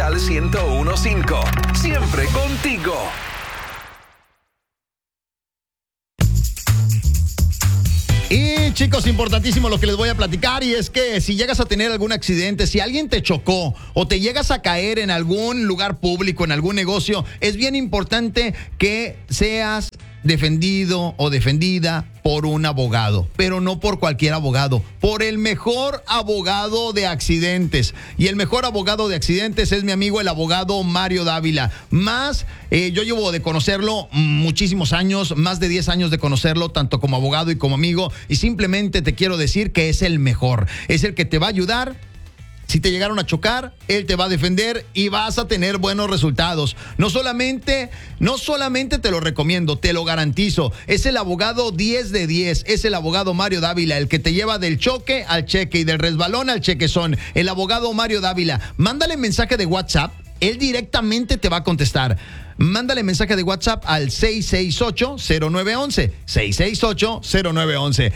Monumental 101.5. Siempre contigo. Y chicos, importantísimo lo que les voy a platicar, y es que si llegas a tener algún accidente, si alguien te chocó o te llegas a caer en algún lugar público, en algún negocio, es bien importante que seas defendido o defendida por un abogado, pero no por cualquier abogado, por el mejor abogado de accidentes. Y el mejor abogado de accidentes es mi amigo el abogado Mario Dávila. Yo llevo de conocerlo muchísimos años, más de 10 años de conocerlo, tanto como abogado y como amigo, y simplemente te quiero decir que es el mejor, es el que te va a ayudar. Si te llegaron a chocar, él te va a defender y vas a tener buenos resultados. No solamente te lo recomiendo, te lo garantizo. Es el abogado 10 de 10, es el abogado Mario Dávila, el que te lleva del choque al cheque y del resbalón al chequezón. El abogado Mario Dávila. Mándale mensaje de WhatsApp, él directamente te va a contestar. Mándale mensaje de WhatsApp al 668-0911, 668-0911,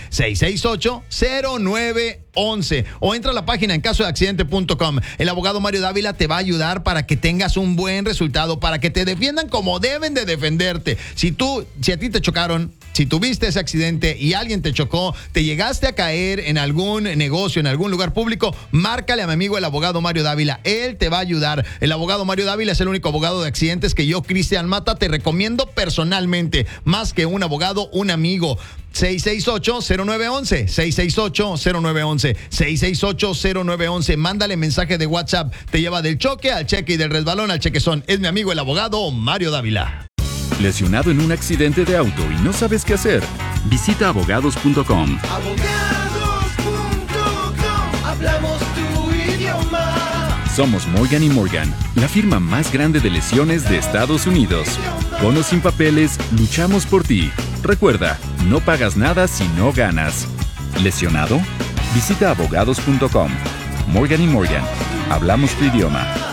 668-0911, o entra a la página en casodeaccidente.com. El abogado Mario Dávila te va a ayudar para que tengas un buen resultado, para que te defiendan como deben de defenderte. Si a ti te chocaron, si tuviste ese accidente y alguien te chocó, te llegaste a caer en algún negocio, en algún lugar público, márcale a mi amigo el abogado Mario Dávila. Él te va a ayudar. El abogado Mario Dávila es el único abogado de accidentes que yo, Cristian Mata, te recomiendo personalmente. Más que un abogado, un amigo. 668-0911, 668-0911, 668-0911. Mándale mensaje de WhatsApp. Te lleva del choque al cheque y del resbalón al chequezón. Es mi amigo el abogado Mario Dávila. ¿Lesionado en un accidente de auto y no sabes qué hacer? Visita abogados.com. Abogados.com, hablamos tu idioma. Somos Morgan & Morgan, la firma más grande de lesiones de Estados Unidos. Con o sin papeles, luchamos por ti. Recuerda, no pagas nada si no ganas. ¿Lesionado? Visita abogados.com. Morgan & Morgan, hablamos tu idioma.